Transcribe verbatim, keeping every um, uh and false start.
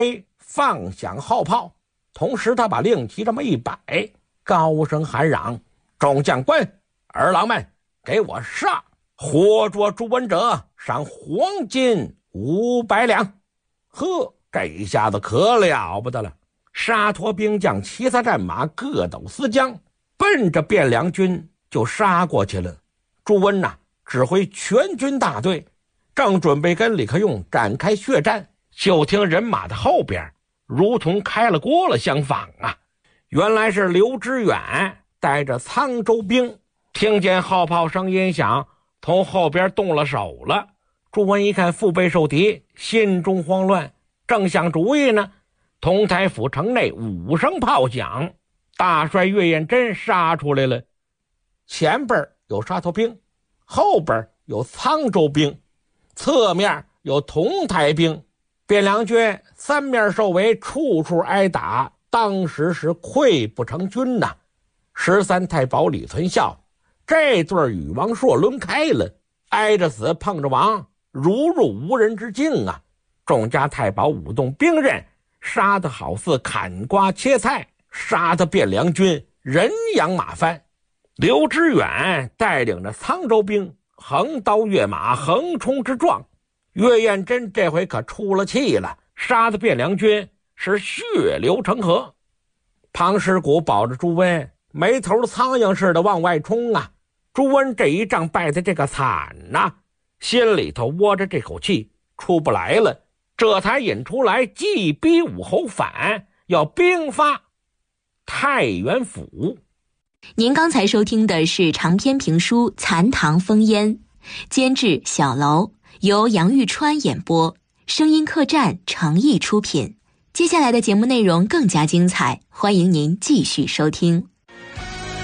放响号炮，同时他把令旗这么一摆，高声喊嚷：众将官儿郎们，给我杀！活捉朱文者，赏黄金五百两。呵，这一下子可了不得了，沙陀兵将骑萨战马各斗四将，奔着汴梁军就杀过去了。朱温呐，指挥全军大队，正准备跟李克用展开血战，就听人马的后边如同开了锅了相仿啊！原来是刘知远带着沧州兵，听见号炮声音响，从后边动了手了。朱温一看腹背受敌，心中慌乱，正想主意呢，同台府城内五声炮响，大帅岳彦真杀出来了。前边有沙陀兵，后边有沧州兵，侧面有同台兵，汴梁军三面受围，处处挨打，当时是溃不成军呐。十三太保李存孝这对与王朔抡开了，挨着死碰着亡，如入无人之境啊！众家太保舞动兵刃，杀得好似砍瓜切菜，杀得汴梁军人仰马翻。刘知远带领着沧州兵横刀跃马，横冲直撞。岳彦真这回可出了气了，杀得汴梁军是血流成河。庞师古保着朱温没头苍蝇似的往外冲啊！朱温这一仗败的这个惨呐、啊，心里头窝着这口气出不来了，这才引出来计逼武侯反，要兵发太原府。 您刚才收听的是长篇评书《残唐烽烟》，监制小楼，由杨玉川演播，声音客栈诚意出品。接下来的节目内容更加精彩，欢迎您继续收听。